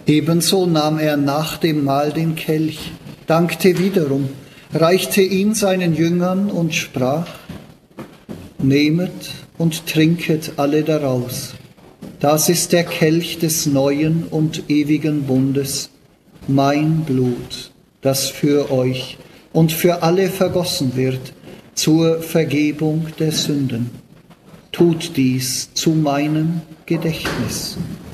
Ebenso nahm er nach dem Mahl den Kelch, dankte wiederum, reichte ihn seinen Jüngern und sprach: Nehmet und trinket alle daraus. Das ist der Kelch des neuen und ewigen Bundes, mein Blut, das für euch und für alle vergossen wird zur Vergebung der Sünden. Tut dies zu meinem Gedächtnis.